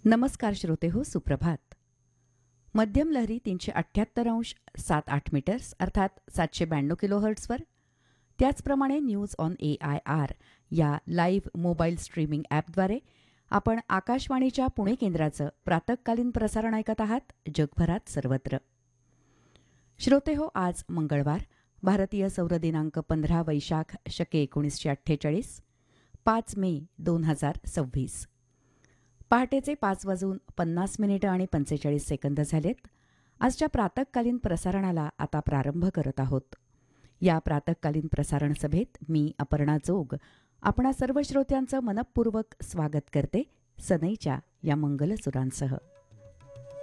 नमस्कार श्रोते हो, सुप्रभात. मध्यम लहरी 378.78 मीटर्स अर्थात 792 किलोहर्ट्झवर, त्याचप्रमाणे न्यूज ऑन AIR या लाईव्ह मोबाईल स्ट्रीमिंग ॲपद्वारे आपण आकाशवाणीच्या पुणे केंद्राचं प्रातःकालीन प्रसारण ऐकत आहात जगभरात सर्वत्र. श्रोते हो, आज मंगळवार, भारतीय सौर दिनांक 15 वैशाख शके 1948, 5 मे 2026. पहाटेचे 5:50 आणि 45 झालेत. आजच्या प्रातःकालीन प्रसारणाला आता प्रारंभ करत आहोत. या प्रातःकालीन प्रसारण सभेत मी अपर्णा जोग आपणा सर्व श्रोत्यांचं मनःपूर्वक स्वागत करते सनईच्या या मंगलसुरांसह.